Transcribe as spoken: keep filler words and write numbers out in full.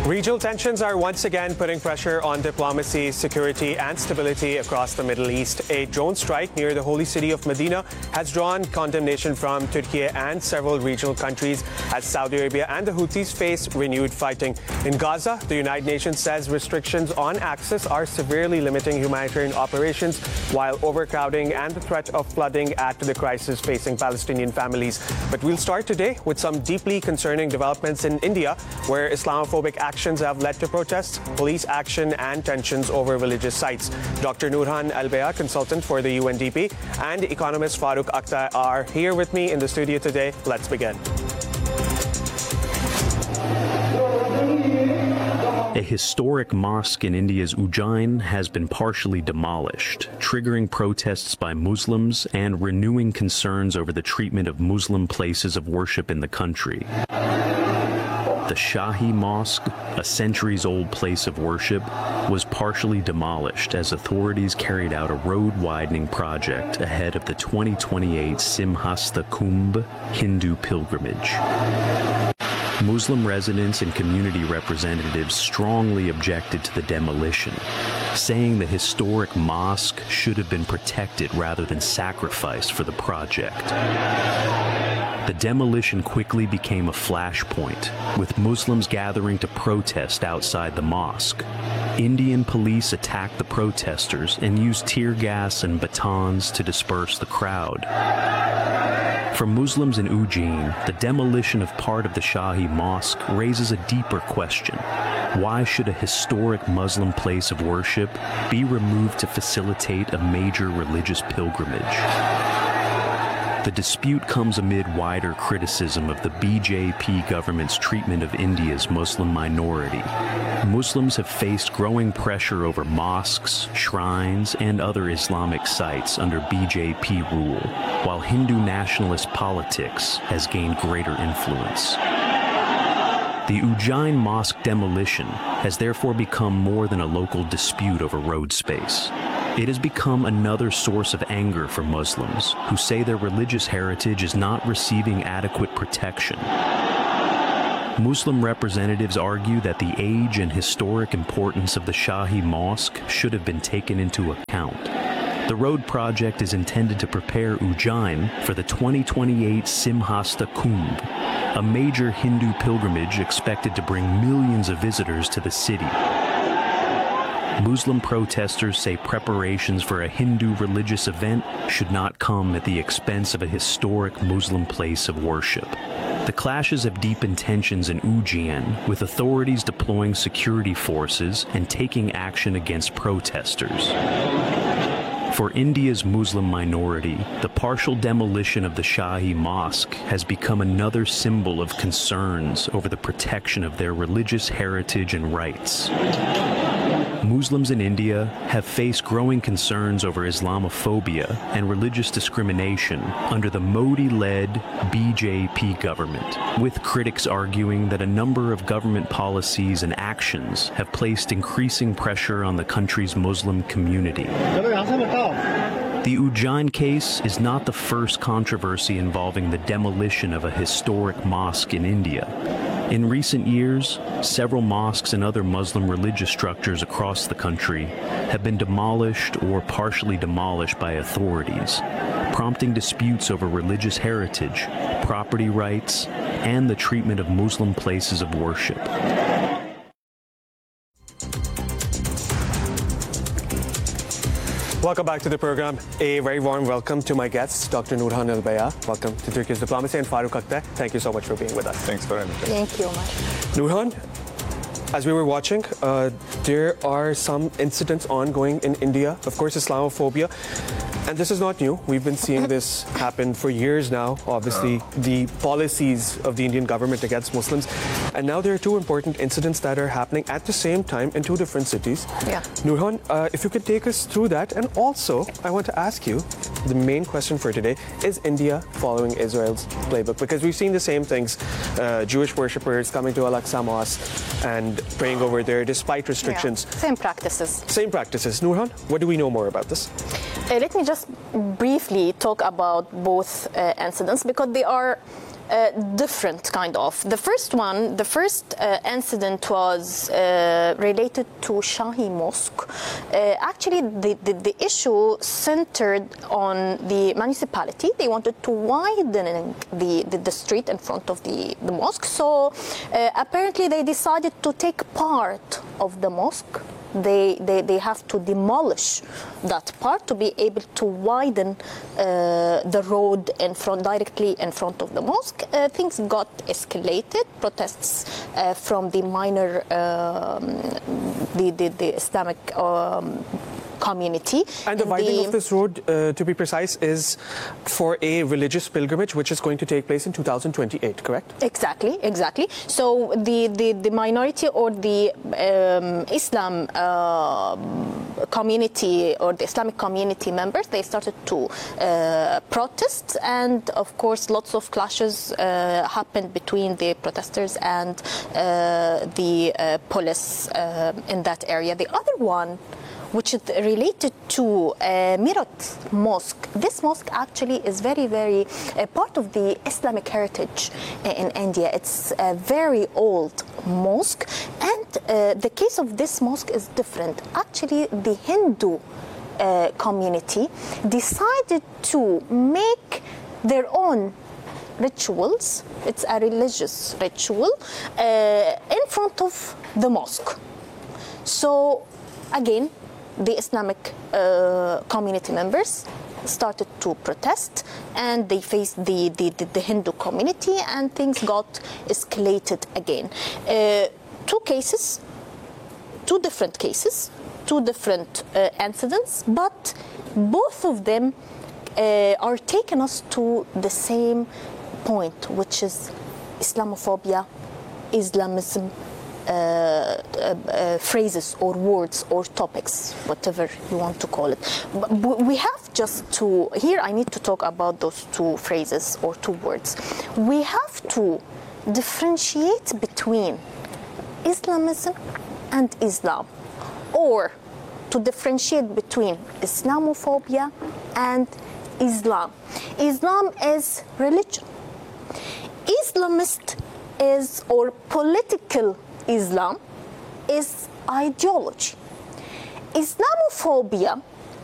Regional tensions are once again putting pressure on diplomacy, security and stability across the Middle East. A drone strike near the holy city of Medina has drawn condemnation from Turkey and several regional countries as Saudi Arabia and the Houthis face renewed fighting. In Gaza, the United Nations says restrictions on access are severely limiting humanitarian operations, while overcrowding and the threat of flooding add to the crisis facing Palestinian families. But we'll start today with some deeply concerning developments in India, where Islamophobic actions have led to protests, police action and tensions over religious sites. Doctor Noorhan Al-Baya, consultant for the U N D P, and economist Farooq Akhtar are here with me in the studio today. Let's begin. A historic mosque in India's Ujjain has been partially demolished, triggering protests by Muslims and renewing concerns over the treatment of Muslim places of worship in the country. The Shahi Mosque, a centuries-old place of worship, was partially demolished as authorities carried out a road-widening project ahead of the twenty twenty-eight Simhasta Kumbh Hindu pilgrimage. Muslim residents and community representatives strongly objected to the demolition, saying the historic mosque should have been protected rather than sacrificed for the project. The demolition quickly became a flashpoint, with Muslims gathering to protest outside the mosque. Indian police attacked the protesters and used tear gas and batons to disperse the crowd. For Muslims in Ujjain, the demolition of part of the Shahi Mosque raises a deeper question. Why should a historic Muslim place of worship be removed to facilitate a major religious pilgrimage? The dispute comes amid wider criticism of the B J P government's treatment of India's Muslim minority. Muslims have faced growing pressure over mosques, shrines, and other Islamic sites under B J P rule, while Hindu nationalist politics has gained greater influence. The Ujjain mosque demolition has therefore become more than a local dispute over road space. It has become another source of anger for Muslims who say their religious heritage is not receiving adequate protection. Muslim representatives argue that the age and historic importance of the Shahi Mosque should have been taken into account. The road project is intended to prepare Ujjain for the twenty twenty-eight Simhasta Kumbh, a major Hindu pilgrimage expected to bring millions of visitors to the city. Muslim protesters say preparations for a Hindu religious event should not come at the expense of a historic Muslim place of worship. The clashes have deepened tensions in Ujjain, with authorities deploying security forces and taking action against protesters. For India's Muslim minority, the partial demolition of the Shahi Mosque has become another symbol of concerns over the protection of their religious heritage and rights. Muslims in India have faced growing concerns over Islamophobia and religious discrimination under the Modi-led B J P government, with critics arguing that a number of government policies and actions have placed increasing pressure on the country's Muslim community. The Ujjain case is not the first controversy involving the demolition of a historic mosque in India. In recent years, several mosques and other Muslim religious structures across the country have been demolished or partially demolished by authorities, prompting disputes over religious heritage, property rights, and the treatment of Muslim places of worship. Welcome back to the program. A very warm welcome to my guests, Doctor Noorhan Al-Baya. Welcome to Turkey's Diplomacy, and Farooq Akhtar. Thank you so much for being with us. Thanks for having me. Thank you much. Noorhan, as we were watching, uh, there are some incidents ongoing in India. Of course, Islamophobia. And this is not new. We've been seeing this happen for years now, obviously, the policies of the Indian government against Muslims. And now there are two important incidents that are happening at the same time in two different cities. Yeah. Noorhan, uh, if you could take us through that. And also, I want to ask you, the main question for today, is India following Israel's playbook? Because we've seen the same things, uh, Jewish worshippers coming to Al-Aqsa Mosque and praying over there despite restrictions. Yeah. Same practices. Same practices. Noorhan, what do we know more about this? Uh, let me just briefly talk about both uh, incidents, because they are uh, different, kind of. The first one, the first uh, incident was uh, related to Shahi Mosque. Uh, actually, the, the, the issue centered on the municipality. They wanted to widen the, the, the street in front of the, the mosque. So uh, apparently they decided to take part of the mosque. They, they, they have to demolish that part to be able to widen uh, the road in front, directly in front of the mosque. Uh, things got escalated. Protests uh, from the minor, um, the, the, the Islamic um, community. And the widening of this road, uh, to be precise, is for a religious pilgrimage which is going to take place in two thousand twenty-eight, correct? Exactly, exactly. So the, the, the minority or the um, Islam uh, community or the Islamic community members, they started to uh, protest, and of course lots of clashes uh, happened between the protesters and uh, the uh, police uh, in that area. The other one, which is related to uh, Meerut Mosque. This mosque actually is very, very uh, part of the Islamic heritage in India. It's a very old mosque, and uh, the case of this mosque is different. Actually, the Hindu uh, community decided to make their own rituals. It's a religious ritual uh, in front of the mosque. So, again, the Islamic uh, community members started to protest, and they faced the, the, the, the Hindu community, and things got escalated again. Uh, two cases, two different cases, two different uh, incidents, but both of them uh, are taking us to the same point, which is Islamophobia, Islamism, Uh, uh, uh, phrases or words or topics, whatever you want to call it. But we have just to, here I need to talk about those two phrases or two words. We have to differentiate between Islamism and Islam, or to differentiate between Islamophobia and Islam. Islam is religion. Islamist is, or political Islam is ideology. Islamophobia